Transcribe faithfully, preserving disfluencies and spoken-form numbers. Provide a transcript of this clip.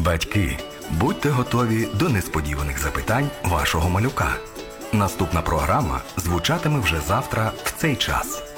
Батьки, будьте готові до несподіваних запитань вашого малюка. Наступна програма звучатиме вже завтра в цей час.